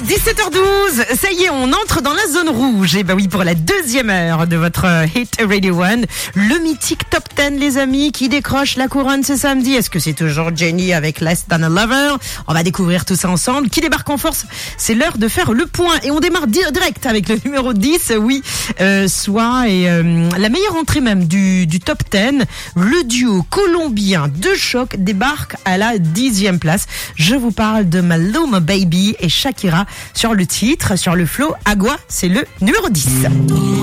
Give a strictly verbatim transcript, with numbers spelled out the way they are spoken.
dix-sept heures douze, ça y est, on entre dans la zone rouge. Et bah oui, pour la deuxième heure de votre Hit Radio One, le mythique Top dix, les amis, qui décroche la couronne ce samedi. Est-ce que c'est toujours Jenny avec Less Than a Lover? On va découvrir tout ça ensemble. Qui débarque en force? C'est l'heure de faire le point. Et on démarre direct avec le numéro dix, oui, euh, soit et euh, la meilleure entrée même du, du Top dix. Le duo colombien de choc débarque à la dixième place. Je vous parle de Maluma Baby et Shakira sur le titre, sur le flow. Agua, c'est le numéro dix.